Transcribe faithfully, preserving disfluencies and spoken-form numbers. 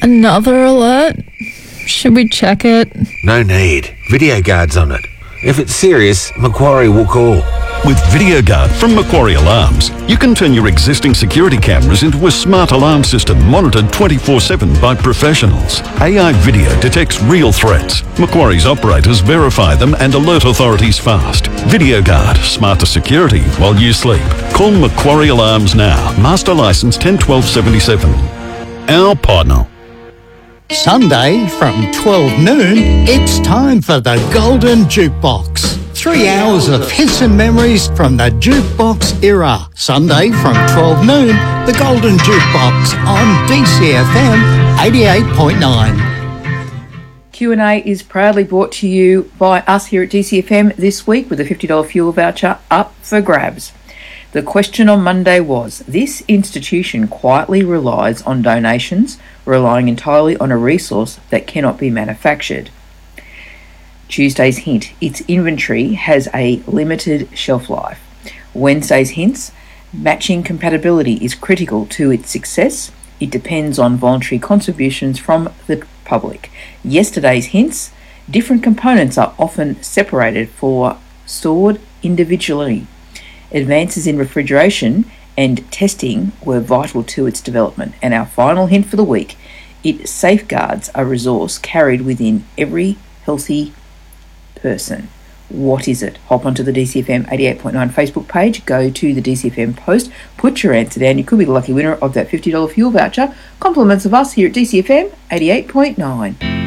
Another alert? Should we check it? No need. Video Guard's on it. If it's serious, Macquarie will call. With Video Guard from Macquarie Alarms, you can turn your existing security cameras into a smart alarm system monitored twenty-four seven by professionals. A I video detects real threats. Macquarie's operators verify them and alert authorities fast. Video Guard, smarter security while you sleep. Call Macquarie Alarms now. Master license ten twelve seventy-seven. Our partner. Sunday from twelve noon, it's time for the Golden Jukebox. Three hours of hits and memories from the jukebox era. Sunday from twelve noon, the Golden Jukebox on D C F M eighty-eight point nine. Q and A is proudly brought to you by us here at D C F M this week with a fifty dollars fuel voucher up for grabs. The question on Monday was, this institution quietly relies on donations, relying entirely on a resource that cannot be manufactured. Tuesday's hint, its inventory has a limited shelf life. Wednesday's hints, matching compatibility is critical to its success. It depends on voluntary contributions from the public. Yesterday's hints, different components are often separated for stored individually. Advances in refrigeration and testing were vital to its development. And our final hint for the week, it safeguards a resource carried within every healthy person. What is it? Hop onto the D C F M eighty-eight point nine Facebook page, go to the D C F M post, put your answer down. You could be the lucky winner of that fifty dollars fuel voucher. Compliments of us here at D C F M eighty-eight point nine.